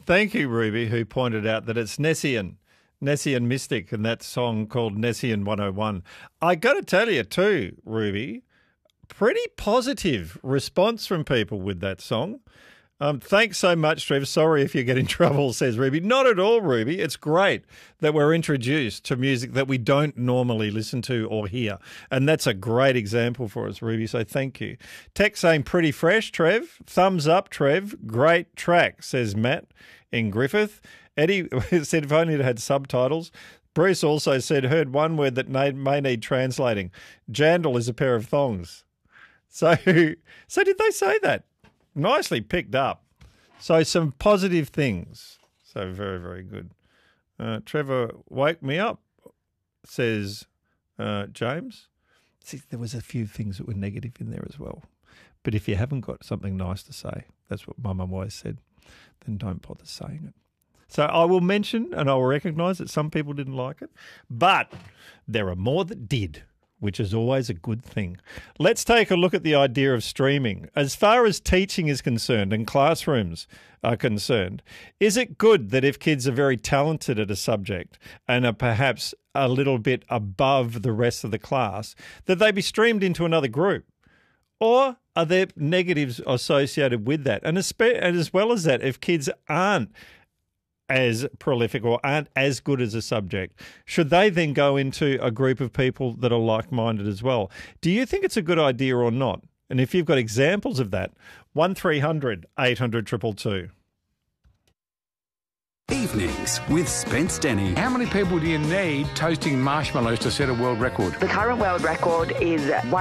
Thank you, Ruby, who pointed out that it's Nessian Mystic, and that song called Nessian 101. I got to tell you too, Ruby, pretty positive response from people with that song. Thanks so much, Trev. Sorry if you get in trouble, says Ruby. Not at all, Ruby. It's great that we're introduced to music that we don't normally listen to or hear. And that's a great example for us, Ruby, so thank you. Text saying pretty fresh, Trev. Thumbs up, Trev. Great track, says Matt in Griffith. Eddie said if only it had subtitles. Bruce also said, heard one word that may need translating. Jandal is a pair of thongs. So did they say that? Nicely picked up. So some positive things. So very, very good. Trevor, wake me up, says James. See, there was a few things that were negative in there as well. But if you haven't got something nice to say, that's what my mum always said, then don't bother saying it. So I will mention and I will recognise that some people didn't like it, but there are more that did, which is always a good thing. Let's take a look at the idea of streaming. As far as teaching is concerned and classrooms are concerned, is it good that if kids are very talented at a subject and are perhaps a little bit above the rest of the class, that they be streamed into another group? Or are there negatives associated with that? And as well as that, if kids aren't as prolific or aren't as good as a subject, should they then go into a group of people that are like-minded as well? Do you think it's a good idea or not? And if you've got examples of that, 1300 800 222. Evenings with Spence Denny. How many people do you need toasting marshmallows to set a world record? The current world record is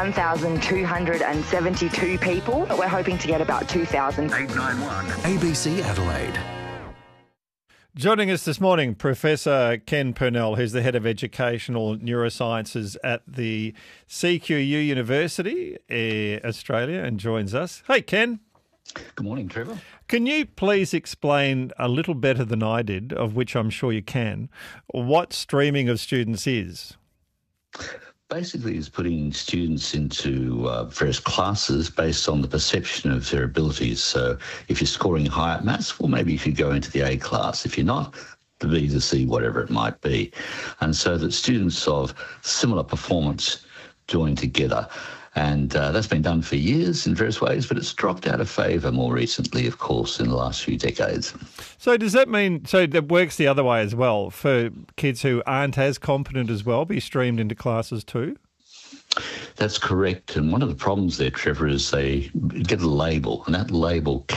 1,272 people. We're hoping to get about 2,000. 891 ABC Adelaide. Joining us this morning, Professor Ken Purnell, who's the Head of Educational Neurosciences at the CQU University, Australia, and joins us. Hey, Ken. Good morning, Trevor. Can you please explain a little better than I did, of which I'm sure you can, what streaming of students is? Basically, it's putting students into various classes based on the perception of their abilities. So if you're scoring high at maths, well, maybe you could go into the A class. If you're not, the B, the C, whatever it might be. And so that students of similar performance join together. And that's been done for years in various ways, but it's dropped out of favour more recently, of course, in the last few decades. So does that mean, so that works the other way as well, for kids who aren't as competent as well, be streamed into classes too? That's correct. And one of the problems there, Trevor, is they get a label, and that label